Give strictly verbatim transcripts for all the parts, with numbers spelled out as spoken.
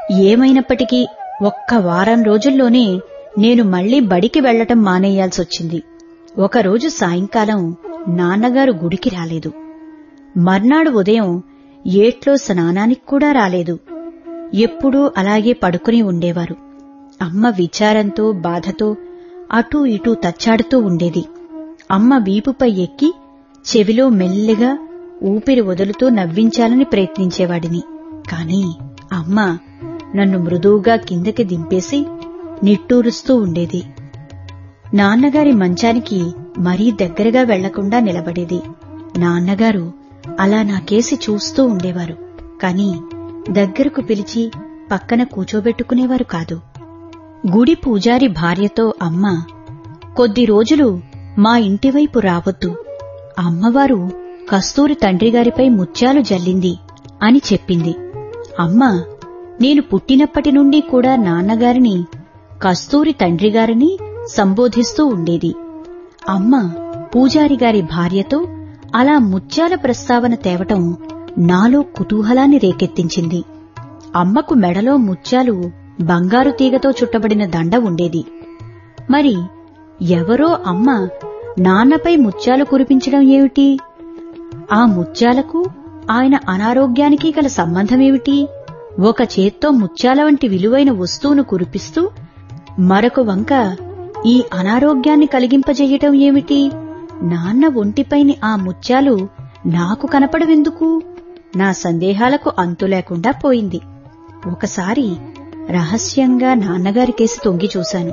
ఏమైనప్పటికీ ఒక్క వారం రోజుల్లోనే నేను మళ్లీ బడికి వెళ్లటం మానేయాల్సొచ్చింది. ఒకరోజు సాయంకాలం నాన్నగారు గుడికి రాలేదు. మర్నాడు ఉదయం ఏట్లో స్నానానికి కూడా రాలేదు. ఎప్పుడూ అలాగే పడుకుని ఉండేవారు. అమ్మ విచారంతో బాధతో అటూ ఇటూ తచ్చాడుతూ ఉండేది. అమ్మ వీపుపై ఎక్కి చెవిలో మెల్లిగా ఊపిరి వదులుతూ నవ్వించాలని ప్రయత్నించేవాడిని. కాని అమ్మ నన్ను మృదువుగా కిందకి దింపేసి నిట్టూరుస్తూ ఉండేది. నాన్నగారి మంచానికి మరీ దగ్గరగా వెళ్లకుండా నిలబడేది. నాన్నగారు అలా నాకేసి చూస్తూ ఉండేవారు. కాని దగ్గరకు పిలిచి పక్కన కూచోబెట్టుకునేవారు కాదు. గుడి పూజారి భార్యతో అమ్మ, కొద్ది రోజులు మా ఇంటివైపు రావద్దు, అమ్మవారు కస్తూరి తండ్రిగారిపై ముత్యాలు జల్లింది అని చెప్పింది. అమ్మ నేను పుట్టినప్పటి నుండి కూడా నాన్నగారిని కస్తూరి తండ్రిగారిని సంబోధిస్తూ ఉండేది. అమ్మ పూజారిగారి భార్యతో అలా ముత్యాల ప్రస్తావన తేవటం నాలో కుతూహలాన్ని రేకెత్తించింది. అమ్మకు మెడలో ముత్యాలు బంగారు తీగతో చుట్టబడిన దండ ఉండేది. మరి ఎవరో అమ్మ నాన్నపై ముత్యాలు కురిపించడం ఏమిటి? ఆ ముత్యాలకు ఆయన అనారోగ్యానికి గల సంబంధమేమిటి? ఒక చేత్తో ముత్యాల వంటి విలువైన వస్తువును కురిపిస్తూ మరొక వంక ఈ అనారోగ్యాన్ని కలిగింపజేయటం ఏమిటి? నాన్న ఒంటిపైని ఆ ముత్యాలు నాకు కనపడవెందుకు? నా సందేహాలకు అంతులేకుండా పోయింది. ఒకసారి రహస్యంగా నాన్నగారికేసి తొంగి చూశాను.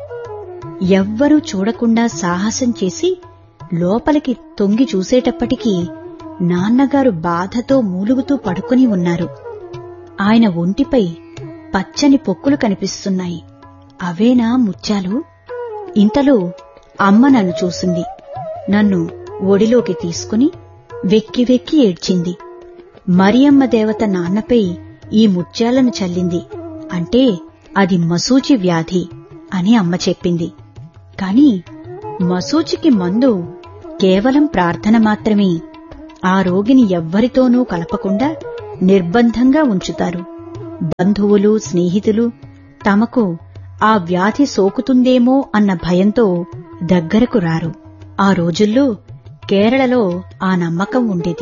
ఎవ్వరూ చూడకుండా సాహసం చేసి లోపలికి తొంగి చూసేటప్పటికీ నాన్నగారు బాధతో మూలుగుతూ పడుకుని ఉన్నారు. ఆయన ఒంటిపై పచ్చని పొక్కులు కనిపిస్తున్నాయి. అవేనా ముత్యాలు? ఇంతలో అమ్మ నన్ను చూసింది. నన్ను ఒడిలోకి తీసుకుని వెక్కి వెక్కి ఏడ్చింది. మరియమ్మ దేవత నాన్నపై ఈ ముత్యాలను చల్లింది అంటే అది మశూచి వ్యాధి అని అమ్మ చెప్పింది. కాని మశూచికి మందు కేవలం ప్రార్థన మాత్రమే. ఆ రోగిని ఎవ్వరితోనూ కలపకుండా నిర్బంధంగా ఉంచుతారు. బంధువులు స్నేహితులు తమకు ఆ వ్యాధి సోకుతుందేమో అన్న భయంతో దగ్గరకు రారు. ఆ రోజుల్లో కేరళలో ఆ నమ్మకం ఉండేది.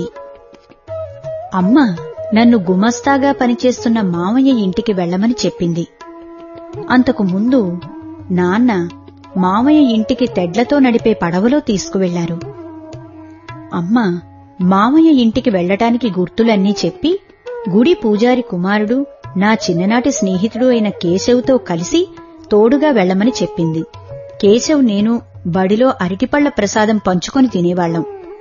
అమ్మ నన్ను గుమస్తాగా పనిచేస్తున్న మామయ్య ఇంటికి వెళ్లమని చెప్పింది. అంతకు ముందు నాన్న మామయ్య ఇంటికి తెడ్లతో నడిపే పడవలో తీసుకువెళ్లారు. అమ్మ మామయ్య ఇంటికి వెళ్లటానికి గుర్తులన్నీ చెప్పి గుడి పూజారి కుమారుడు నా చిన్ననాటి స్నేహితుడు అయిన కేశవ్తో కలిసి తోడుగా వెళ్లమని చెప్పింది. కేశవ్ నేను బడిలో అరటిపళ్ల ప్రసాదం పంచుకొని తినేవాళ్లం.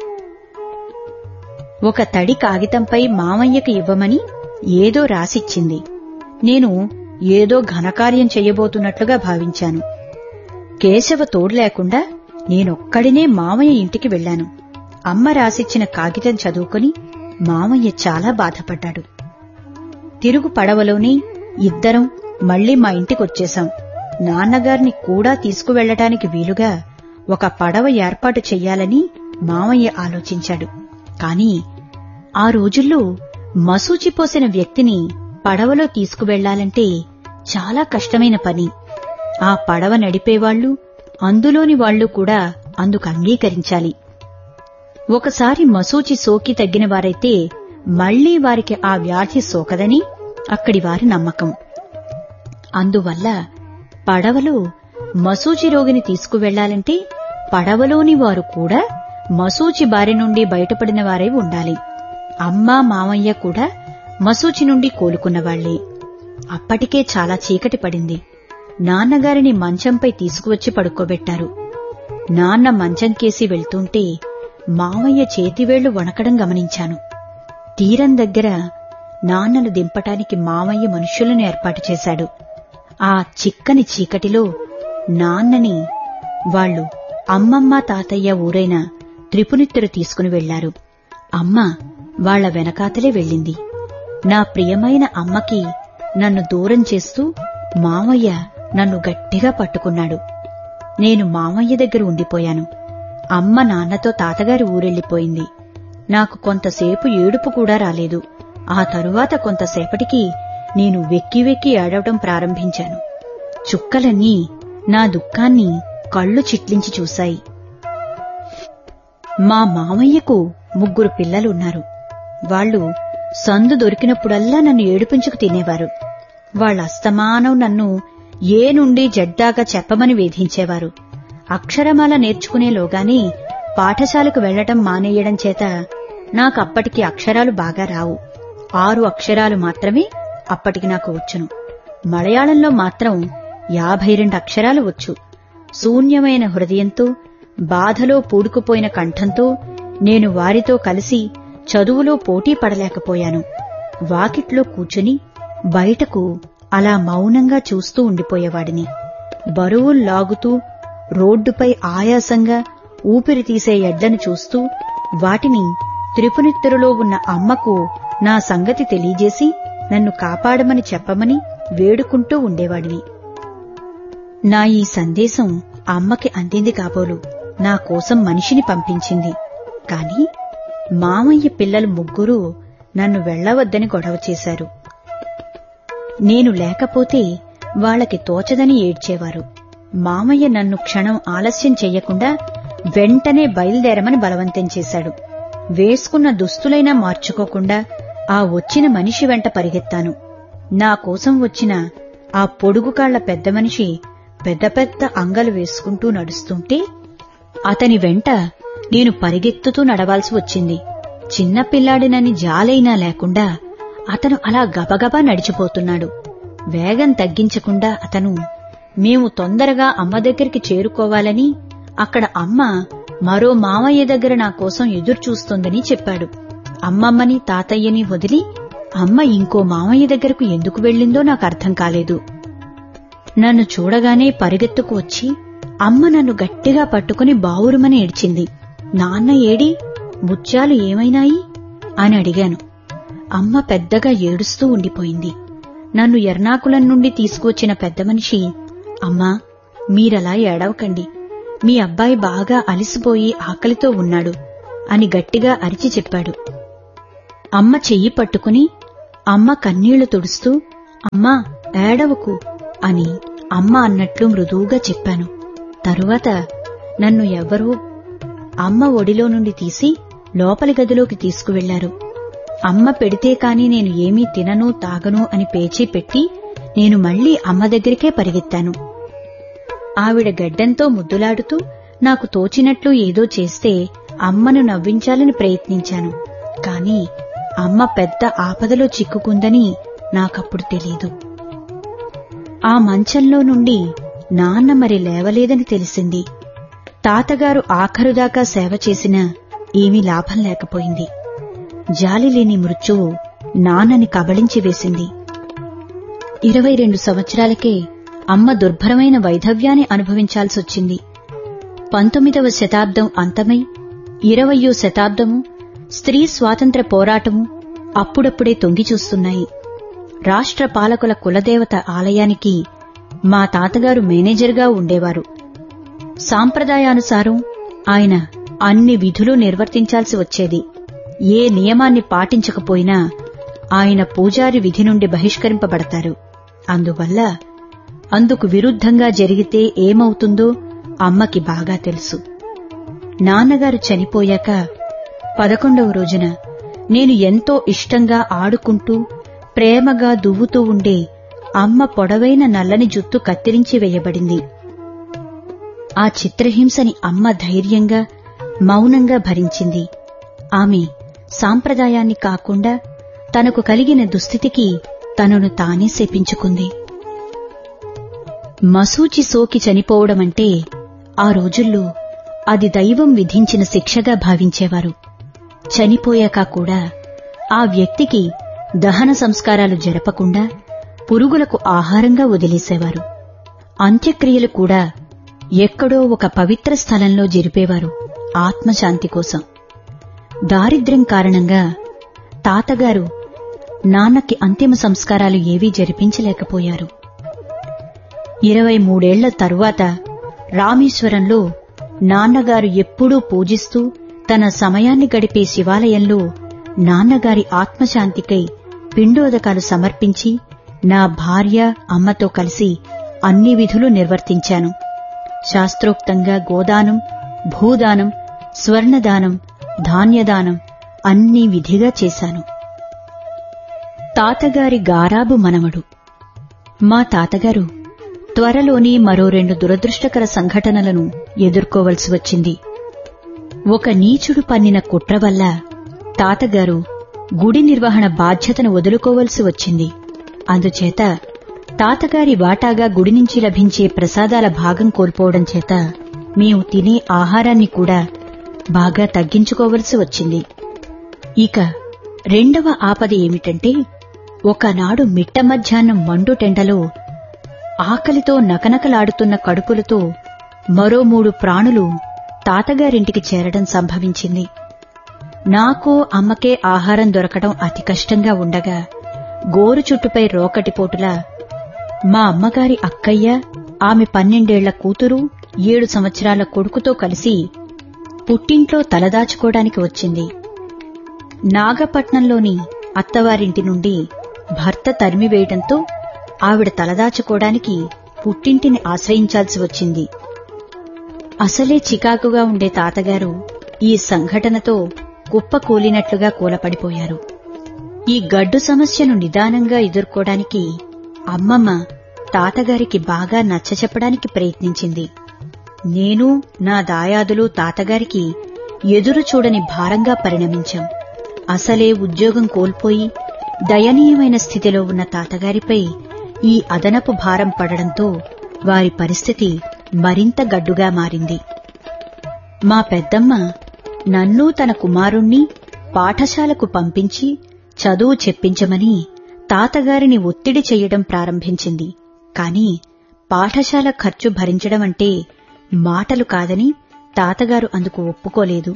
ఒక తడి కాగితంపై మామయ్యకు ఇవ్వమని ఏదో రాసిచ్చింది. నేను ఏదో ఘనకార్యం చెయ్యబోతున్నట్లుగా భావించాను. కేశవ తోడు లేకుండా నేనొక్కడినే మామయ్య ఇంటికి వెళ్లాను. అమ్మ రాసిచ్చిన కాగితం చదువుకుని మామయ్య చాలా బాధపడ్డాడు. తిరుగు పడవలోనే ఇద్దరం మళ్లీ మా ఇంటికొచ్చేశాం. నాన్నగారిని కూడా తీసుకువెళ్లటానికి వీలుగా ఒక పడవ ఏర్పాటు చెయ్యాలని మామయ్య ఆలోచించాడు. కాని ఆ రోజుల్లో మశూచిపోసిన వ్యక్తిని పడవలో తీసుకువెళ్లాలంటే చాలా కష్టమైన పని. ఆ పడవ నడిపేవాళ్లు అందులోని వాళ్లు కూడా అందుకు అంగీకరించాలి. ఒకసారి మశూచి సోకి తగ్గిన వారైతే మళ్లీ వారికి ఆ వ్యాధి సోకదని అక్కడి వారి నమ్మకం. అందువల్ల పడవలో మశూచి రోగిని తీసుకువెళ్లాలంటే పడవలోని వారు కూడా మశూచి బారి నుండి బయటపడిన వారై ఉండాలి. అమ్మ మామయ్య కూడా మశూచి నుండి కోలుకున్నవాళ్లే. అప్పటికే చాలా చీకటి పడింది. నాన్నగారిని మంచంపై తీసుకువచ్చి పడుకోబెట్టారు. నాన్న మంచంకేసి వెళ్తుంటే మామయ్య చేతివేళ్లు వణకడం గమనించాను. తీరం దగ్గర నాన్నను దింపటానికి మామయ్య మనుష్యులను ఏర్పాటు చేశాడు. ఆ చిక్కని చీకటిలో నాన్నని వాళ్లు అమ్మమ్మ తాతయ్య ఊరైన త్రిపునిత్తరు తీసుకుని వెళ్లారు. అమ్మ వాళ్ల వెనకాతలే వెళ్ళింది. నా ప్రియమైన అమ్మకి నన్ను దూరం చేస్తూ మామయ్య నన్ను గట్టిగా పట్టుకున్నాడు. నేను మామయ్య దగ్గర ఉండిపోయాను. అమ్మ నాన్నతో తాతగారి ఊరెళ్లిపోయింది. నాకు కొంతసేపు ఏడుపు కూడా రాలేదు. ఆ తరువాత కొంతసేపటికి నేను వెక్కి వెక్కి ఏడవటం ప్రారంభించాను. చుక్కలన్నీ నా దుఃఖాన్ని కళ్ళు చిట్లించి చూశాయి. మా మామయ్యకు ముగ్గురు పిల్లలున్నారు. వాళ్లు సందు దొరికినప్పుడల్లా నన్ను ఏడిపించుకు తినేవారు. వాళ్ళ అస్తమానం నన్ను ఏ నుండి జడ్దాగా చెప్పమని వేధించేవారు. అక్షరమాల నేర్చుకునేలోగానే పాఠశాలకు వెళ్లటం మానేయడం చేత నాకప్పటికి అక్షరాలు బాగా రావు. ఆరు అక్షరాలు మాత్రమే అప్పటికి నాకు వచ్చును. మలయాళంలో మాత్రం యాభై రెండు అక్షరాలు వచ్చు. శూన్యమైన హృదయంతో, బాధలో పూడుకుపోయిన కంఠంతో నేను వారితో కలిసి చదువులో పోటీ పడలేకపోయాను. వాకిట్లో కూర్చుని బయటకు అలా మౌనంగా చూస్తూ ఉండిపోయేవాడిని. బరువులు లాగుతూ రోడ్డుపై ఆయాసంగా ఊపిరి తీసే ఎడ్లను చూస్తూ వాటిని త్రిపునిత్తరులో ఉన్న అమ్మకు నా సంగతి తెలియజేసి నన్ను కాపాడమని చెప్పమని వేడుకుంటూ ఉండేవాడిని. నా ఈ సందేశం అమ్మకి అందింది కాబోలు. నా కోసం మనిషిని పంపించింది. కాని మామయ్య పిల్లలు ముగ్గురూ నన్ను వెళ్లవద్దని గొడవ చేశారు. నేను లేకపోతే వాళ్లకి తోచదని ఏడ్చేవారు. మామయ్య నన్ను క్షణం ఆలస్యం చెయ్యకుండా వెంటనే బయలుదేరమని బలవంతం చేశాడు. వేసుకున్న దుస్తులైనా మార్చుకోకుండా ఆ వచ్చిన మనిషి వెంట పరిగెత్తాను. నా కోసం వచ్చిన ఆ పొడుగుకాళ్ల పెద్ద మనిషి పెద్ద పెద్ద అంగలు వేసుకుంటూ నడుస్తుంటే అతని వెంట నేను పరిగెత్తుతూ నడవాల్సి వచ్చింది. చిన్నపిల్లాడినని జాలైనా లేకుండా అతను అలా గబగబా నడిచిపోతున్నాడు. వేగం తగ్గించకుండా అతను మేము తొందరగా అమ్మ దగ్గరికి చేరుకోవాలని, అక్కడ అమ్మ మరో మామయ్య దగ్గర నా కోసం ఎదురుచూస్తోందని చెప్పాడు. అమ్మమ్మని తాతయ్యని వదిలి అమ్మ ఇంకో మామయ్య దగ్గరకు ఎందుకు వెళ్ళిందో నాకు అర్థం కాలేదు. నన్ను చూడగానే పరిగెత్తుకు వచ్చి అమ్మ నన్ను గట్టిగా పట్టుకుని బావురుమని ఏడ్చింది. నాన్న ఏడి, ముత్యాలు ఏమైనాయి అని అడిగాను. అమ్మ పెద్దగా ఏడుస్తూ ఉండిపోయింది. నన్ను ఎర్నాకులం నుండి తీసుకువచ్చిన పెద్ద మనిషి, అమ్మా మీరలా ఏడవకండి, మీ అబ్బాయి బాగా అలిసిపోయి ఆకలితో ఉన్నాడు అని గట్టిగా అరిచి చెప్పాడు. అమ్మ చెయ్యి పట్టుకుని అమ్మ కన్నీళ్లు తుడుస్తూ, అమ్మా ఏడవకు అని అమ్మ అన్నట్లు మృదువుగా చెప్పాను. తరువాత నన్ను ఎవ్వరూ అమ్మ ఒడిలో నుండి తీసి లోపలి గదిలోకి తీసుకువెళ్లారు. అమ్మ పెడితే కాని నేను ఏమీ తినను తాగను అని పేచీ పెట్టి నేను మళ్లీ అమ్మ దగ్గరికే పరిగెత్తాను. ఆవిడ గడ్డంతో ముద్దులాడుతూ నాకు తోచినట్లు ఏదో చేస్తే అమ్మను నవ్వించాలని ప్రయత్నించాను. కాని అమ్మ పెద్ద ఆపదలో చిక్కుకుందని నాకప్పుడు తెలీదు. ఆ మంచంలో నుండి నాన్న మరి లేవలేదని తెలిసింది. తాతగారు ఆఖరుదాకా సేవ చేసినా ఏమీ లాభం లేకపోయింది. జాలిలేని మృత్యువు నాన్నని కబళించి వేసింది. ఇరవై రెండు సంవత్సరాలకే అమ్మ దుర్భరమైన వైధవ్యాన్ని అనుభవించాల్సొచ్చింది. పంతొమ్మిదవ శతాబ్దం అంతమై ఇరవయో శతాబ్దము స్త్రీ స్వాతంత్ర్య పోరాటము అప్పుడప్పుడే తొంగిచూస్తున్నాయి. రాష్ట్ర పాలకుల కులదేవత ఆలయానికి మా తాతగారు మేనేజర్గా ఉండేవారు. సాంప్రదాయానుసారం ఆయన అన్ని విధులు నిర్వర్తించాల్సి వచ్చేది. ఏ నియమాన్ని పాటించకపోయినా ఆయన పూజారి విధి నుండి బహిష్కరింపబడతారు. అందువల్ల అందుకు విరుద్ధంగా జరిగితే ఏమవుతుందో అమ్మకి బాగా తెలుసు. నాన్నగారు చనిపోయాక పదకొండవ రోజున నేను ఎంతో ఇష్టంగా ఆడుకుంటూ ప్రేమగా దువ్వుతూ ఉండే అమ్మ పొడవైన నల్లని జుత్తు కత్తిరించి వేయబడింది. ఆ చిత్రహింసని అమ్మ ధైర్యంగా మౌనంగా భరించింది. ఆమె సాంప్రదాయాన్ని కాకుండా తనకు కలిగిన దుస్థితికి తనను తానే శపించుకుంది. మసూచి సోకి చనిపోవడమంటే ఆ రోజుల్లో అది దైవం విధించిన శిక్షగా భావించేవారు. చనిపోయాక కూడా ఆ వ్యక్తికి దహన సంస్కారాలు జరపకుండా పురుగులకు ఆహారంగా వదిలేసేవారు. అంత్యక్రియలు కూడా ఎక్కడో ఒక పవిత్ర స్థలంలో జరిపేవారు ఆత్మశాంతి కోసం. దారిద్ర్యం కారణంగా తాతగారు నాన్నకి అంతిమ సంస్కారాలు ఏవీ జరిపించలేకపోయారు. ఇరవై మూడేళ్ల తరువాత రామేశ్వరంలో నాన్నగారు ఎప్పుడూ పూజిస్తూ తన సమయాన్ని గడిపే శివాలయంలో నాన్నగారి ఆత్మశాంతికై పిండోదకాలు సమర్పించి నా భార్య అమ్మతో కలిసి అన్ని విధులు నిర్వర్తించాను. శాస్త్రోక్తంగా గోదానం, భూదానం, స్వర్ణదానం, ధాన్యదానం అన్నీ విధిగా చేశాను. తాతగారి గారాబు మనవడు. మా తాతగారు త్వరలోని మరో రెండు దురదృష్టకర సంఘటనలను ఎదుర్కోవలసి వచ్చింది. ఒక నీచుడు పన్నిన కుట్ర వల్ల తాతగారు గుడి నిర్వహణ బాధ్యతను వదులుకోవలసి వచ్చింది. అందుచేత తాతగారి వాటాగా గుడి నుంచి లభించే ప్రసాదాల భాగం కోల్పోవడం చేత మేము తినే ఆహారాన్ని కూడా బాగా తగ్గించుకోవలసి వచ్చింది. ఇక రెండవ ఆపద ఏమిటంటే, ఒకనాడు మిట్ట మధ్యాహ్నం మండుటెండలో ఆకలితో నకనకలాడుతున్న కడుపులతో మరో మూడు ప్రాణులు తాతగారింటికి చేరడం సంభవించింది. నాకో అమ్మకే ఆహారం దొరకడం అతి కష్టంగా ఉండగా, గోరు చుట్టుపై రోకటిపోటులా మా అమ్మగారి అక్కయ్య, ఆమె పన్నెండేళ్ల కూతురు, ఏడు సంవత్సరాల కొడుకుతో కలిసి పుట్టింట్లో తలదాచుకోవడానికి వచ్చింది. నాగపట్నంలోని అత్తవారింటి నుండి భర్త తరిమివేయడంతో ఆవిడ తలదాచుకోవడానికి పుట్టింటిని ఆశ్రయించాల్సి వచ్చింది. అసలే చికాకుగా ఉండే తాతగారు ఈ సంఘటనతో కుప్పకూలినట్లుగా కూలపడిపోయారు. ఈ గడ్డు సమస్యను నిదానంగా ఎదుర్కోవడానికి అమ్మమ్మ తాతగారికి బాగా నచ్చచెప్పడానికి ప్రయత్నించింది. నేను, నా దాయాదులు తాతగారికి ఎదురు చూడని భారంగా పరిణమించాం. అసలే ఉద్యోగం కోల్పోయి దయనీయమైన స్థితిలో ఉన్న తాతగారిపై ఈ అదనపు భారం పడడంతో వారి పరిస్థితి మరింత గడ్డుగా మారింది. మా పెద్దమ్మ నన్ను తన కుమారుణ్ణి పాఠశాలకు పంపించి చదువు చెప్పించమని తాతగారిని ఒత్తిడి చెయ్యడం ప్రారంభించింది. కాని పాఠశాల ఖర్చు భరించడమంటే మాటలు కాదని తాతగారు అందుకు ఒప్పుకోలేదు.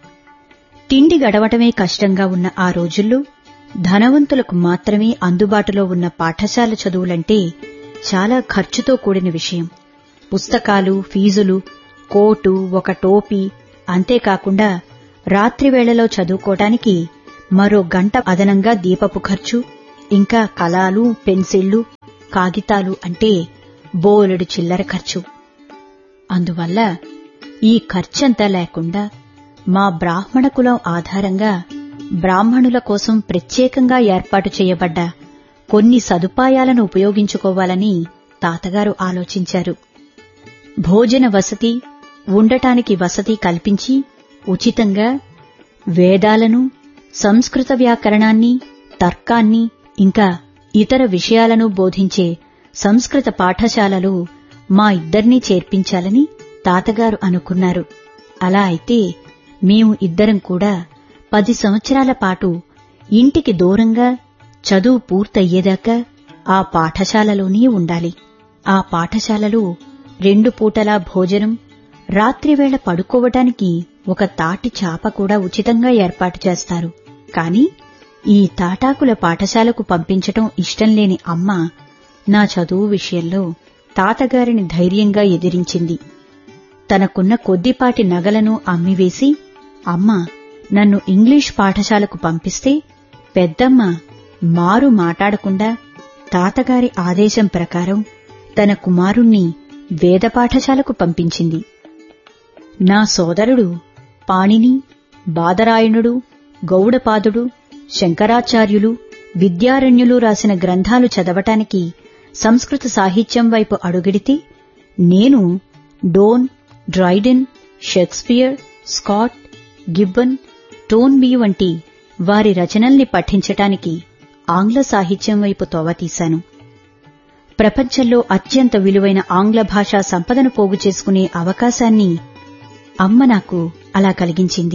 తిండి గడవటమే కష్టంగా ఉన్న ఆ రోజుల్లో ధనవంతులకు మాత్రమే అందుబాటులో ఉన్న పాఠశాల చదువులంటే చాలా ఖర్చుతో కూడిన విషయం. పుస్తకాలు, ఫీజులు, కోటు, ఒక టోపీ, అంతేకాకుండా రాత్రివేళలో చదువుకోవడానికి మరో గంట అదనంగా దీపపు ఖర్చు, ఇంకా కలాలు, పెన్సిళ్లు, కాగితాలు అంటే బోలెడు చిల్లర ఖర్చు. అందువల్ల ఈ ఖర్చంతా లేకుండా మా బ్రాహ్మణ కులం ఆధారంగా బ్రాహ్మణుల కోసం ప్రత్యేకంగా ఏర్పాటు చేయబడ్డ కొన్ని సదుపాయాలను ఉపయోగించుకోవాలని తాతగారు ఆలోచించారు. భోజన వసతి, ఉండటానికి వసతి కల్పించి ఉచితంగా వేదాలను, సంస్కృత వ్యాకరణాన్ని, తర్కాన్ని, ఇంకా ఇతర విషయాలను బోధించే సంస్కృత పాఠశాలలు మా ఇద్దరినీ చేర్పించాలని తాతగారు అనుకున్నారు. అలా అయితే మేము ఇద్దరం కూడా పది సంవత్సరాల పాటు ఇంటికి దూరంగా చదువు పూర్తయ్యేదాకా ఆ పాఠశాలలోనే ఉండాలి. ఆ పాఠశాలలో రెండు పూటలా భోజనం, రాత్రివేళ పడుకోవటానికి ఒక తాటి చాప కూడా ఉచితంగా ఏర్పాటు చేస్తారు. కాని ఈ తాటాకుల పాఠశాలకు పంపించటం ఇష్టం లేని అమ్మ నా చదువు విషయంలో తాతగారిని ధైర్యంగా ఎదిరించింది. తనకున్న కొద్దిపాటి నగలను అమ్మివేసి అమ్మ నన్ను ఇంగ్లీష్ పాఠశాలకు పంపిస్తే పెద్దమ్మ మారు మాటాడకుండా తాతగారి ఆదేశం ప్రకారం తన కుమారుణ్ణి వేద పాఠశాలకు పంపించింది. నా సోదరుడు పాణిని, బాదరాయణుడు, గౌడపాదుడు, శంకరాచార్యులు, విద్యారణ్యులు రాసిన గ్రంథాలు చదవటానికి సంస్కృత సాహిత్యం వైపు అడుగిడితే నేను డోన్, డ్రైడెన్, షేక్స్పియర్, స్కాట్, గిబ్బన్, టోన్బీ వంటి వారి రచనల్ని పఠించటానికి ఆంగ్ల సాహిత్యం వైపు తోవతీశాను. ప్రపంచంలో అత్యంత విలువైన ఆంగ్ల భాషా సంపదను పోగు చేసుకునే అవకాశాన్ని అమ్మ నాకు అలా కలిగించింది.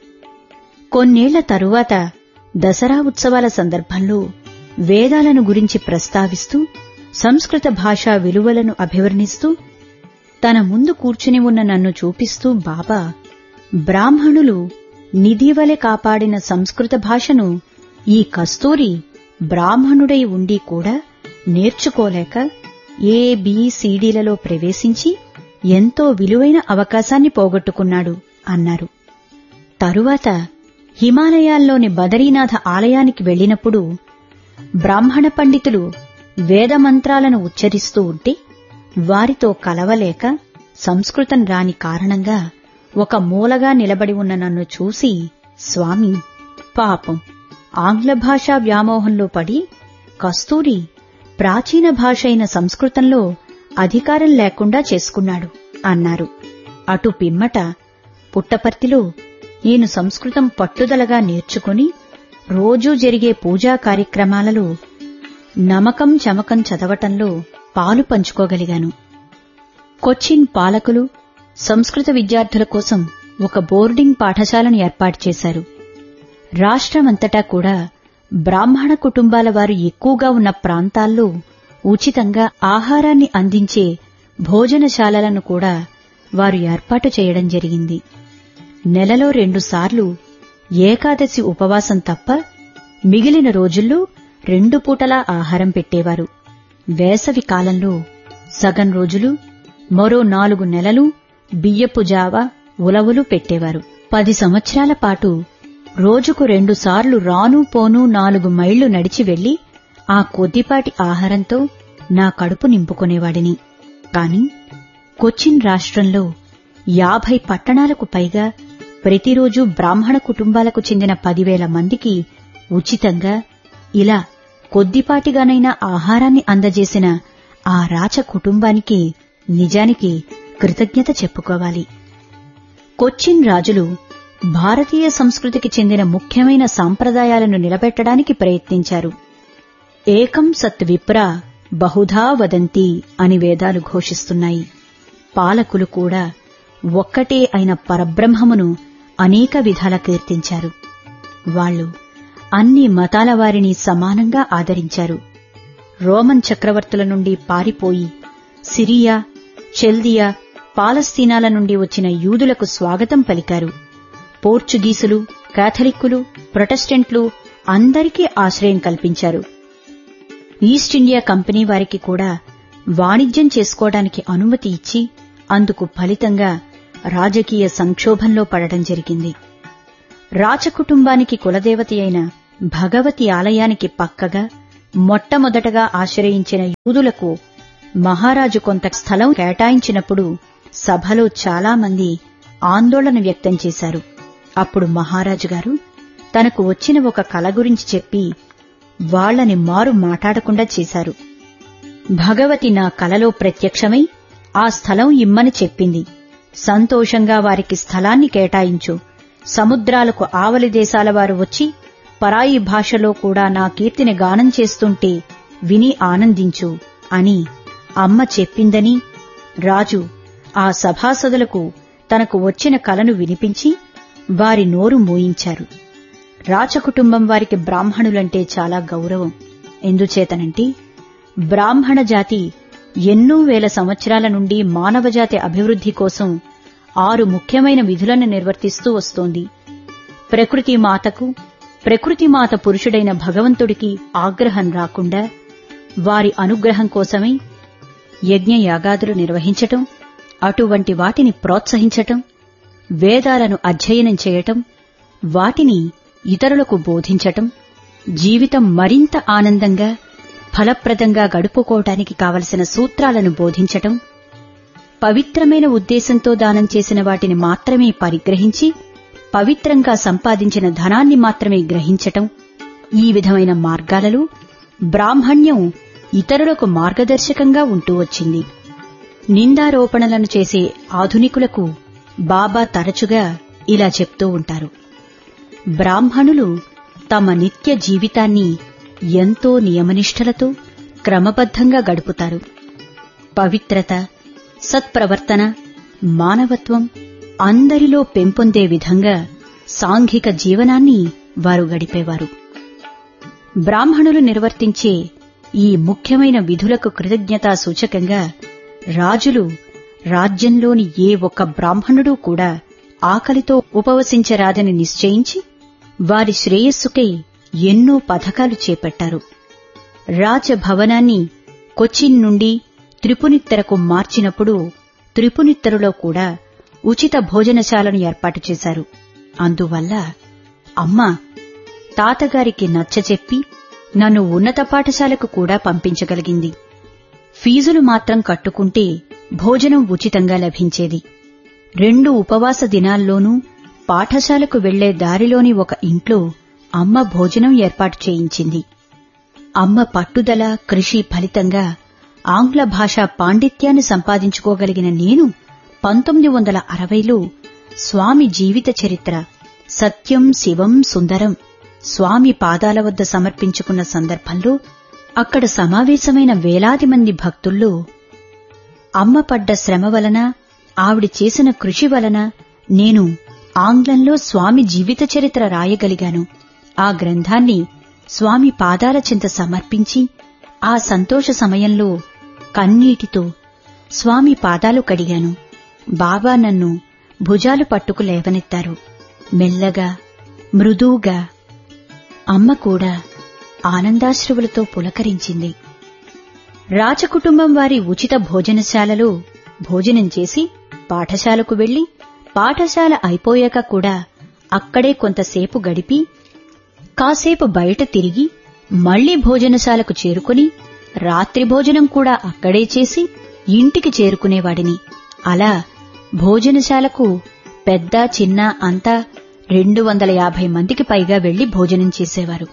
కొన్నేళ్ల తరువాత దసరా ఉత్సవాల సందర్భంలో వేదాలను గురించి ప్రస్తావిస్తూ సంస్కృత భాషా విలువలను అభివర్ణిస్తూ తన ముందు కూర్చుని ఉన్న నన్ను చూపిస్తూ బాబా, బ్రాహ్మణులు నిధివలె కాపాడిన సంస్కృత భాషను ఈ కస్తూరి బ్రాహ్మణుడై ఉండి కూడా నేర్చుకోలేక ఏ బి సిడీలలో ప్రవేశించి ఎంతో విలువైన అవకాశాన్ని పోగొట్టుకున్నాడు అన్నారు. తరువాత హిమాలయాల్లోని బదరీనాథ ఆలయానికి వెళ్లినప్పుడు బ్రాహ్మణ పండితులు వేదమంత్రాలను ఉచ్చరిస్తూ ఉంటే వారితో కలవలేక సంస్కృతం రాని కారణంగా ఒక మూలగా నిలబడి ఉన్న నన్ను చూసి, స్వామి, పాపం ఆంగ్ల భాషా వ్యామోహంలో పడి కస్తూరి ప్రాచీన భాష అయిన సంస్కృతంలో అధికారం లేకుండా చేసుకున్నాడు అన్నారు. అటు పిమ్మట పుట్టపర్తిలో నేను సంస్కృతం పట్టుదలగా నేర్చుకుని రోజూ జరిగే పూజా కార్యక్రమాలలో నమకం చమకం చదవటంలో పాలు పంచుకోగలిగాను. కొచ్చిన్ పాలకులు సంస్కృత విద్యార్థుల కోసం ఒక బోర్డింగ్ పాఠశాలను ఏర్పాటు చేశారు. రాష్ట్రమంతటా కూడా బ్రాహ్మణ కుటుంబాల వారు ఎక్కువగా ఉన్న ప్రాంతాల్లో ఉచితంగా ఆహారాన్ని అందించే భోజనశాలలను కూడా వారు ఏర్పాటు చేయడం జరిగింది. నెలలో రెండుసార్లు ఏకాదశి ఉపవాసం తప్ప మిగిలిన రోజుల్లో రెండు పూటలా ఆహారం పెట్టేవారు. వేసవి కాలంలో సగం రోజులు, మరో నాలుగు నెలలు బియ్యపు జావ, ఉలవలు పెట్టేవారు. పది సంవత్సరాల పాటు రోజుకు రెండుసార్లు రాను పోను నాలుగు మైళ్లు నడిచి వెళ్లి ఆ కొద్దిపాటి ఆహారంతో నా కడుపు నింపుకునేవాడిని. కాని కొచ్చిన్ రాష్ట్రంలో యాభై పట్టణాలకు పైగా ప్రతిరోజు బ్రాహ్మణ కుటుంబాలకు చెందిన పదివేల మందికి ఉచితంగా ఇలా కొద్దిపాటిగానైనా ఆహారాన్ని అందజేసిన ఆ రాచ కుటుంబానికి నిజానికి కృతజ్ఞత చెప్పుకోవాలి. కొచ్చిన్ రాజులు భారతీయ సంస్కృతికి చెందిన ముఖ్యమైన సాంప్రదాయాలను నిలబెట్టడానికి ప్రయత్నించారు. ఏకం సత్ విప్రా బహుధా వదంతి అని వేదాలు ఘోషిస్తున్నాయి. పాలకులు కూడా ఒక్కటే అయిన పరబ్రహ్మమును అనేక విధాల కీర్తించారు. వాళ్లు అన్ని మతాల వారిని సమానంగా ఆదరించారు. రోమన్ చక్రవర్తుల నుండి పారిపోయి సిరియా, చెల్దియా, పాలస్తీనాల నుండి వచ్చిన యూదులకు స్వాగతం పలికారు. పోర్చుగీసులు, కాథలిక్కులు, ప్రొటెస్టెంట్లు అందరికీ ఆశ్రయం కల్పించారు. ఈస్ట్ ఇండియా కంపెనీ వారికి కూడా వాణిజ్యం చేసుకోవడానికి అనుమతి ఇచ్చి అందుకు ఫలితంగా రాజకీయ సంక్షోభంలో పడడం జరిగింది. రాచకుటుంబానికి కులదేవత అయిన భగవతి ఆలయానికి పక్కగా మొట్టమొదటగా ఆశ్రయించిన యూదులకు మహారాజు కొంత స్థలం కేటాయించినప్పుడు సభలో చాలామంది ఆందోళన వ్యక్తం చేశారు. అప్పుడు మహారాజు గారు తనకు వచ్చిన ఒక కల గురించి చెప్పి వాళ్లని మారు మాట్లాడకుండా చేశారు. భగవతి నా కలలో ప్రత్యక్షమై ఆ స్థలం ఇమ్మని చెప్పింది. సంతోషంగా వారికి స్థలాన్ని కేటాయించు. సముద్రాలకు ఆవలి దేశాల వారు వచ్చి పరాయి భాషలో కూడా నా కీర్తిని గానం చేస్తుంటే విని ఆనందించు అని అమ్మ చెప్పిందని రాజు ఆ సభాసదులకు తనకు వచ్చిన కలను వినిపించి వారి నోరు మోయించారు. రాచకుటుంబం వారికి బ్రాహ్మణులంటే చాలా గౌరవం. ఎందుచేతనంటే బ్రాహ్మణ జాతి ఎన్నో వేల సంవత్సరాల నుండి మానవజాతి అభివృద్ధి కోసం ఆరు ముఖ్యమైన విధులను నిర్వర్తిస్తూ వస్తోంది. ప్రకృతి మాతకు, ప్రకృతి మాత పురుషుడైన భగవంతుడికి ఆగ్రహం రాకుండా వారి అనుగ్రహం కోసమై యజ్ఞయాగాదులు నిర్వహించటం, అటువంటి వాటిని ప్రోత్సహించటం, వేదాలను అధ్యయనం చేయటం, వాటిని ఇతరులకు బోధించటం, జీవితం మరింత ఆనందంగా ఫలప్రదంగా గడుపుకోవటానికి కావలసిన సూత్రాలను బోధించటం, పవిత్రమైన ఉద్దేశంతో దానం చేసిన వాటిని మాత్రమే పరిగ్రహించి పవిత్రంగా సంపాదించిన ధనాన్ని మాత్రమే గ్రహించటం, ఈ విధమైన మార్గాలలో బ్రాహ్మణ్యం ఇతరులకు మార్గదర్శకంగా ఉంటూ వచ్చింది. నిందారోపణలను చేసే ఆధునికులకు బాబా తరచుగా ఇలా చెప్తూ ఉంటారు. బ్రాహ్మణులు తమ నిత్య జీవితాన్ని ఎంతో నియమనిష్టలతో క్రమబద్ధంగా గడుపుతారు. పవిత్రత, సత్ప్రవర్తన, మానవత్వం అందరిలో పెంపొందే విధంగా సాంఘిక జీవనాన్ని వారు గడిపేవారు. బ్రాహ్మణులు నిర్వర్తించే ఈ ముఖ్యమైన విధులకు కృతజ్ఞతా సూచకంగా రాజులు రాజ్యంలోని ఏ ఒక్క బ్రాహ్మణుడూ కూడా ఆకలితో ఉపవసించరాదని నిశ్చయించి వారి శ్రేయస్సుకై ఎన్నో పథకాలు చేపట్టారు. రాజభవనాన్ని కొచ్చిన్ నుండి త్రిపునిత్తరకు మార్చినప్పుడు త్రిపునిత్తరులో కూడా ఉచిత భోజనశాలను ఏర్పాటు చేశారు. అందువల్ల అమ్మ తాతగారికి నచ్చచెప్పి నన్ను ఉన్నత పాఠశాలకు కూడా పంపించగలిగింది. ఫీజులు మాత్రం కట్టుకుంటే భోజనం ఉచితంగా లభించేది. రెండు ఉపవాస దినాల్లోనూ పాఠశాలకు వెళ్లే దారిలోని ఒక ఇంట్లో అమ్మ భోజనం ఏర్పాటు చేయించింది. అమ్మ పట్టుదల, కృషి ఫలితంగా ఆంగ్ల భాషా పాండిత్యాన్ని సంపాదించుకోగలిగిన నేను పంతొమ్మిది వందల అరవైలో స్వామి జీవిత చరిత్ర సత్యం శివం సుందరం స్వామి పాదాల వద్ద సమర్పించుకున్న సందర్భంలో అక్కడ సమావేశమైన వేలాది మంది భక్తుల్లో అమ్మ పడ్డ శ్రమ వలన, ఆవిడ చేసిన కృషి వలన నేను ఆంగ్లంలో స్వామి జీవిత చరిత్ర రాయగలిగాను. ఆ గ్రంథాన్ని స్వామి పాదాల చెంత సమర్పించి ఆ సంతోష సమయంలో కన్నీటితో స్వామి పాదాలు కడిగాను. బాబా నన్ను భుజాలు పట్టుకు లేవనెత్తారు. మెల్లగా, మృదువుగా. అమ్మ కూడా ఆనందాశ్రువులతో పులకరించింది. రాజకుటుంబం వారి ఉచిత భోజనశాలలో భోజనం చేసి పాఠశాలకు వెళ్లి, పాఠశాల అయిపోయాక కూడా అక్కడే కొంతసేపు గడిపి, కాసేపు బయట తిరిగి మళ్లీ భోజనశాలకు చేరుకుని రాత్రి భోజనం కూడా అక్కడే చేసి ఇంటికి చేరుకునేవాడిని. అలా భోజనశాలకు పెద్ద చిన్న అంతా రెండు వందల యాభై మందికి పైగా వెళ్లి భోజనం చేసేవారు.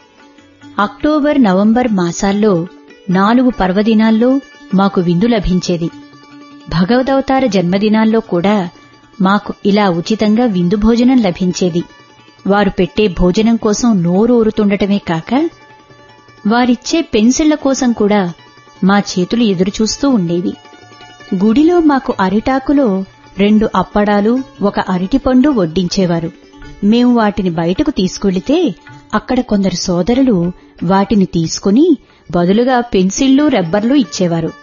అక్టోబర్, నవంబర్ మాసాల్లో నాలుగు పర్వదినాల్లో మాకు విందు లభించేది. భగవదవతార జన్మదినాల్లో కూడా మాకు ఇలా ఉచితంగా విందు భోజనం లభించేది. వారు పెట్టే భోజనం కోసం నోరు ఊరుతుండటమే కాక వారిచ్చే పెన్సిళ్ల కోసం కూడా మా చేతులు ఎదురుచూస్తూ ఉండేవి. గుడిలో మాకు అరిటాకులో రెండు అప్పడాలు, ఒక అరటిపండు వడ్డించేవారు. మేము వాటిని బయటకు తీసుకెళితే అక్కడ కొందరు సోదరులు వాటిని తీసుకుని బదులుగా పెన్సిళ్లు, రబ్బర్లు ఇచ్చేవారు.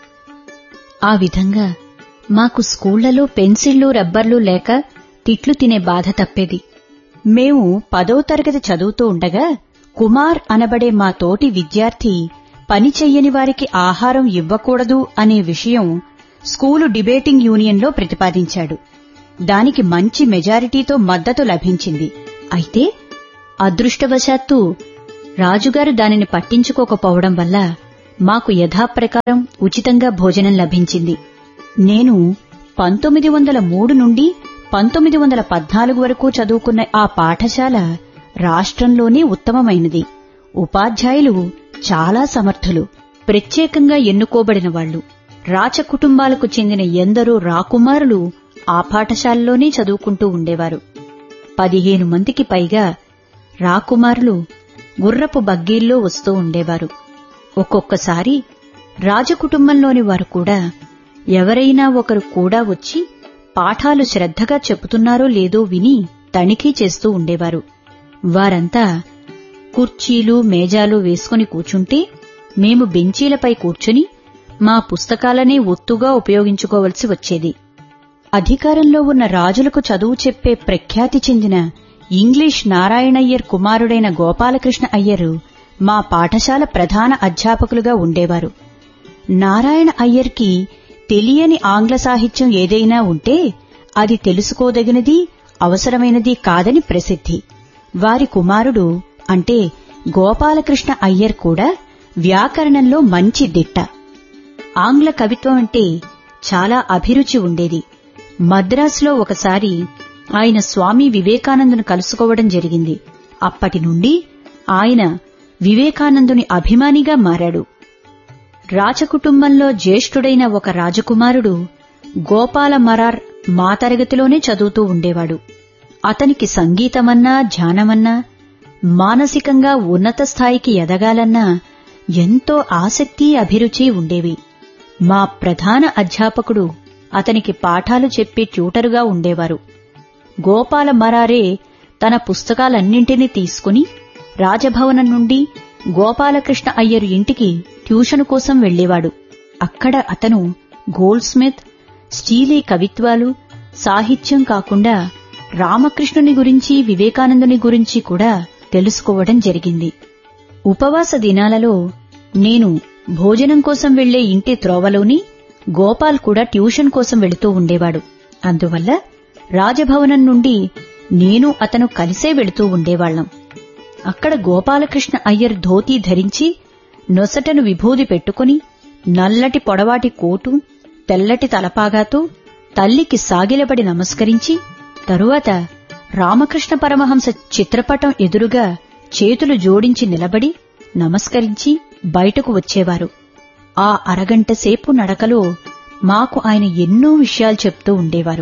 ఆ విధంగా మాకు స్కూళ్లలో పెన్సిళ్లు, రబ్బర్లు లేక తిట్లు తినే బాధ తప్పేది. మేము పదో తరగతి చదువుతూ ఉండగా కుమార్ అనబడే మా తోటి విద్యార్థి పని చెయ్యని వారికి ఆహారం ఇవ్వకూడదు అనే విషయం స్కూలు డిబేటింగ్ యూనియన్లో ప్రతిపాదించాడు. దానికి మంచి మెజారిటీతో మద్దతు లభించింది. అయితే అదృష్టవశాత్తు రాజుగారు దానిని పట్టించుకోకపోవడం వల్ల మాకు యథాప్రకారం ఉచితంగా భోజనం లభించింది. నేను పంతొమ్మిది వందల మూడు నుండి పంతొమ్మిది వందల పద్నాలుగు వరకు చదువుకున్న ఆ పాఠశాల రాష్ట్రంలోనే ఉత్తమమైనది. ఉపాధ్యాయులు చాలా సమర్థులు, ప్రత్యేకంగా ఎన్నుకోబడిన వాళ్లు. రాచకుటుంబాలకు చెందిన ఎందరో రాకుమారులు ఆ పాఠశాలలోనే చదువుకుంటూ ఉండేవారు. పదిహేను మందికి పైగా రాకుమారులు గుర్రపు బగ్గీల్లో వస్తూ ఉండేవారు. ఒక్కొక్కసారి రాజకుటుంబంలోని వారు కూడా ఎవరైనా ఒకరు కూడా వచ్చి పాఠాలు శ్రద్ధగా చెబుతున్నారో లేదో విని తనిఖీ చేస్తూ ఉండేవారు. వారంతా కుర్చీలు, మేజాలు వేసుకుని కూర్చుంటే మేము బెంచీలపై కూర్చుని మా పుస్తకాలనే ఒత్తుగా ఉపయోగించుకోవలసి వచ్చేది. అధికారంలో ఉన్న రాజులకు చదువు చెప్పే ప్రఖ్యాతి చెందిన ఇంగ్లీష్ నారాయణయ్యర్ కుమారుడైన గోపాలకృష్ణ అయ్యరు మా పాఠశాల ప్రధాన అధ్యాపకులుగా ఉండేవారు. నారాయణ అయ్యర్కి తెలియని ఆంగ్ల సాహిత్యం ఏదైనా ఉంటే అది తెలుసుకోదగినది, అవసరమైనది కాదని ప్రసిద్ధి. వారి కుమారుడు అంటే గోపాలకృష్ణ అయ్యర్ కూడా వ్యాకరణంలో మంచి దిట్ట. ఆంగ్ల కవిత్వం అంటే చాలా అభిరుచి ఉండేది. మద్రాసులో ఒకసారి ఆయన స్వామి వివేకానందును కలుసుకోవడం జరిగింది. అప్పటి నుండి ఆయన వివేకానందుని అభిమానిగా మారాడు. రాజకుటుంబంలో జ్యేష్ఠుడైన ఒక రాజకుమారుడు గోపాల మరార్ మా తరగతిలోనే చదువుతూ ఉండేవాడు. అతనికి సంగీతమన్నా, ధ్యానమన్నా, మానసికంగా ఉన్నత స్థాయికి ఎదగాలన్నా ఎంతో ఆసక్తి, అభిరుచి ఉండేవి. మా ప్రధాన అధ్యాపకుడు అతనికి పాఠాలు చెప్పే ట్యూటరుగా ఉండేవారు. గోపాల మరారే తన పుస్తకాలన్నింటినీ తీసుకుని రాజభవనం నుండి గోపాలకృష్ణ అయ్యరు ఇంటికి ట్యూషన్ కోసం వెళ్లేవాడు. అక్కడ అతను గోల్డ్ స్మిత్, స్టీలీ కవిత్వాలు, సాహిత్యం కాకుండా రామకృష్ణుని గురించి, వివేకానందుని గురించి కూడా తెలుసుకోవడం జరిగింది. ఉపవాస దినాలలో నేను భోజనం కోసం వెళ్లే ఇంటి త్రోవలోని గోపాల్ కూడా ట్యూషన్ కోసం వెళుతూ ఉండేవాడు. అందువల్ల రాజభవనం నుండి నేను అతను కలిసే వెళుతూ ఉండేవాళ్లం. అక్కడ గోపాలకృష్ణ అయ్యర్ ధోతీ ధరించి నొసటను విభూది పెట్టుకుని నల్లటి పొడవాటి కోటు తెల్లటి తలపాగాతో తల్లికి సాగిలబడి నమస్కరించి తరువాత రామకృష్ణ పరమహంస చిత్రపటం ఎదురుగా చేతులు జోడించి నిలబడి నమస్కరించి బయటకు వచ్చేవారు. ఆ అరగంట సేపు నడకలో మాకు ఆయన ఎన్నో విషయాలు చెప్తూ ఉండేవారు.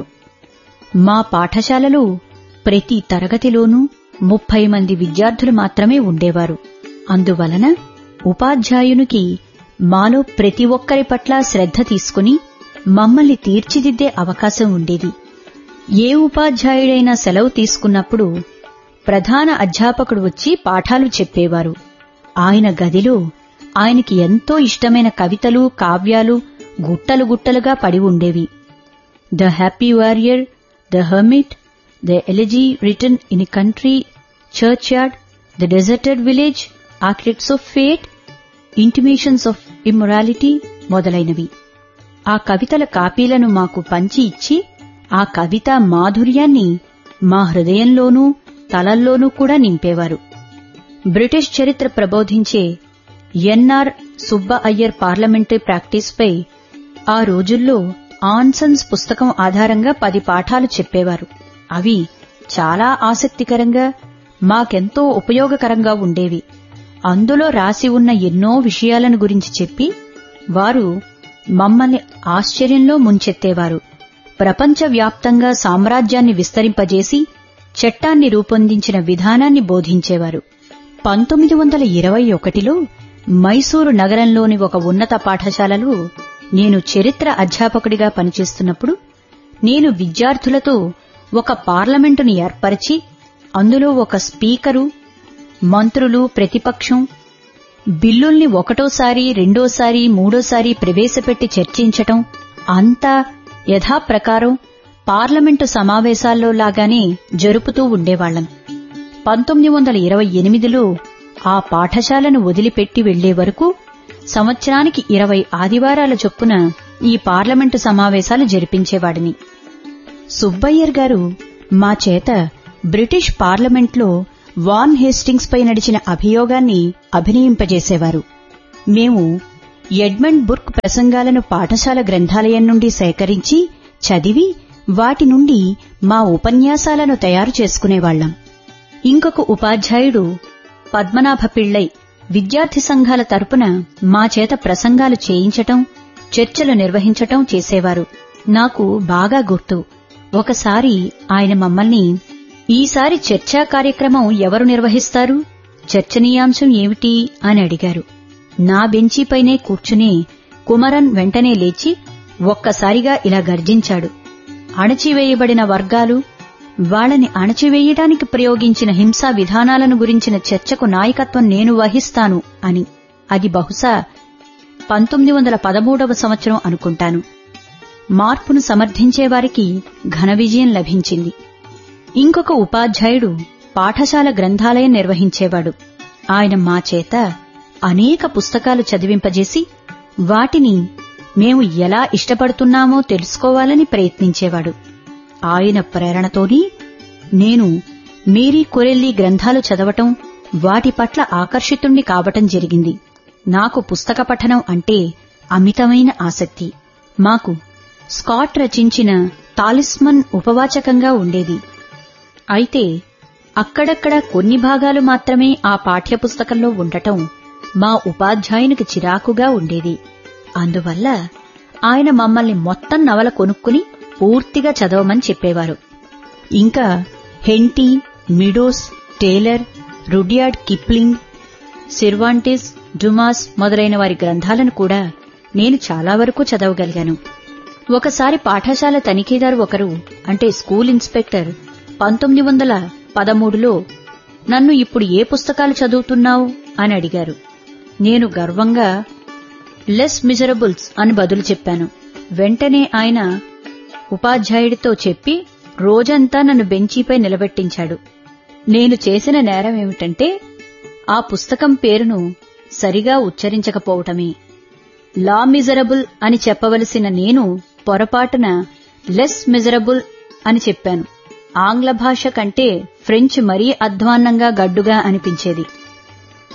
మా పాఠశాలలో ప్రతి తరగతిలోనూ ముప్పై మంది విద్యార్థులు మాత్రమే ఉండేవారు. అందువలన ఉపాధ్యాయునికి మాలో ప్రతి ఒక్కరి పట్ల శ్రద్ధ తీసుకుని మమ్మల్ని తీర్చిదిద్దే అవకాశం ఉండేది. ఏ ఉపాధ్యాయుడైనా సెలవు తీసుకున్నప్పుడు ప్రధాన అధ్యాపకుడు వచ్చి పాఠాలు చెప్పేవారు. ఆయన గదిలో ఆయనకి ఎంతో ఇష్టమైన కవితలు, కావ్యాలు గుట్టలు గుట్టలుగా పడి ఉండేవి. The happy warrior, the hermit, the elegy return in a country church yard, the deserted village, architects of fate, intimations of immorality మొదలైనవి. ఆ కవితల కాపీలను మాకు పంచి ఇచ్చి ఆ కవితా మాధుర్యాన్ని మా హృదయంలోనూ తలల్లోనూ కూడా నింపేవారు. బ్రిటిష్ చరిత్ర ప్రబోధించే ఎన్ఆర్ సుబ్బ అయ్యర్ పార్లమెంటరీ ప్రాక్టీస్పై ఆ రోజుల్లో ఆన్సన్స్ పుస్తకం ఆధారంగా పది పాఠాలు చెప్పేవారు. అవి చాలా ఆసక్తికరంగా మాకెంతో ఉపయోగకరంగా ఉండేవి. అందులో రాసి ఉన్న ఎన్నో విషయాలను గురించి చెప్పి వారు మమ్మల్ని ఆశ్చర్యంలో ముంచెత్తేవారు. ప్రపంచవ్యాప్తంగా సామ్రాజ్యాన్ని విస్తరింపజేసి చట్టాన్ని రూపొందించిన విధానాన్ని బోధించేవారు. పంతొమ్మిది వందల ఇరవై ఒకటిలో మైసూరు నగరంలోని ఒక ఉన్నత పాఠశాలలో నేను చరిత్ర అధ్యాపకుడిగా పనిచేస్తున్నప్పుడు నేను విద్యార్థులతో ఒక పార్లమెంటును ఏర్పరిచి అందులో ఒక స్పీకరు, మంత్రులు, ప్రతిపక్షం బిల్లుల్ని ఒకటోసారి, రెండోసారి, మూడోసారి ప్రవేశపెట్టి చర్చించటం అంతా యథాప్రకారం పార్లమెంటు సమావేశాల్లో లాగానే జరుపుతూ ఉండేవాళ్లం. పంతొమ్మిది వందల ఇరవై ఎనిమిదిలో ఆ పాఠశాలను వదిలిపెట్టి వెళ్లే వరకు సంవత్సరానికి ఇరవై ఆదివారాల చొప్పున ఈ పార్లమెంటు సమావేశాలు జరిపించేవాడిని. సుబ్బయ్యర్ గారు మా చేత బ్రిటిష్ పార్లమెంట్లో వాన్ హేస్టింగ్స్ పై నడిచిన అభియోగాన్ని అభినయింపజేసేవారు. మేము ఎడ్మండ్ బుర్క్ ప్రసంగాలను పాఠశాల గ్రంథాలయం నుండి సేకరించి చదివి వాటి నుండి మా ఉపన్యాసాలను తయారు చేసుకునేవాళ్లం. ఇంకొక ఉపాధ్యాయుడు పద్మనాభ పిళ్ళై విద్యార్థి సంఘాల తరపున మా చేత ప్రసంగాలు చేయించటం, చర్చలు నిర్వహించటం చేసేవారు. నాకు బాగా గుర్తు, ఒకసారి ఆయన మమ్మల్ని, ఈసారి చర్చా కార్యక్రమం ఎవరు నిర్వహిస్తారు, చర్చనీయాంశం ఏమిటి అని అడిగారు. నా బెంచీపైనే కూర్చుని కుమరన్ వెంటనే లేచి ఒక్కసారిగా ఇలా గర్జించాడు, అణచివేయబడిన వర్గాలు, వాళ్లని అణచివేయడానికి ప్రయోగించిన హింసా విధానాలను గురించిన చర్చకు నాయకత్వం నేను వహిస్తాను అని. అది బహుశా పంతొమ్మిది వందల పదమూడవ సంవత్సరం అనుకుంటాను. మార్పును సమర్థించేవారికి ఘన విజయం లభించింది. ఇంకొక ఉపాధ్యాయుడు పాఠశాల గ్రంథాలయం నిర్వహించేవాడు. ఆయన మా చేత అనేక పుస్తకాలు చదివింపజేసి వాటిని మేము ఎలా ఇష్టపడుతున్నామో తెలుసుకోవాలని ప్రయత్నించేవాడు. ఆయన ప్రేరణతోనే నేను మేరీ కొరెల్లీ గ్రంథాలు చదవటం, వాటి పట్ల ఆకర్షితుణ్ణి కావటం జరిగింది. నాకు పుస్తక పఠనం అంటే అమితమైన ఆసక్తి. మాకు స్కాట్ రచించిన తాలిస్మన్ ఉపవాచకంగా ఉండేది. అయితే అక్కడక్కడ కొన్ని భాగాలు మాత్రమే ఆ పాఠ్యపుస్తకంలో ఉండటం మా ఉపాధ్యాయునికి చిరాకుగా ఉండేది. అందువల్ల ఆయన మమ్మల్ని మొత్తం నవల కొనుక్కుని పూర్తిగా చదవమని చెప్పేవారు. ఇంకా హెంటీ, meadows, Taylor, Rudyard Kipling, సిర్వాంటిస్, Dumas మొదలైన వారి గ్రంథాలను కూడా నేను చాలా వరకు చదవగలిగాను. ఒకసారి పాఠశాల తనిఖీదారు ఒకరు, అంటే స్కూల్ ఇన్స్పెక్టర్, పంతొమ్మిది వందల పదమూడులో నన్ను ఇప్పుడు ఏ పుస్తకాలు చదువుతున్నావు అని అడిగారు. నేను గర్వంగా లెస్ మిజరబుల్స్ అని బదులు చెప్పాను. వెంటనే ఆయన ఉపాధ్యాయుడితో చెప్పి రోజంతా నన్ను బెంచీపై నిలబెట్టించాడు. నేను చేసిన నేరమేమిటంటే ఆ పుస్తకం పేరును సరిగా ఉచ్చరించకపోవటమే. లా మిజరబుల్ అని చెప్పవలసిన నేను పొరపాటున లెస్ మిజరబుల్ అని చెప్పాను. ఆంగ్ల భాష కంటే ఫ్రెంచ్ మరీ అధ్వాన్నంగా గడ్డుగా అనిపించేది.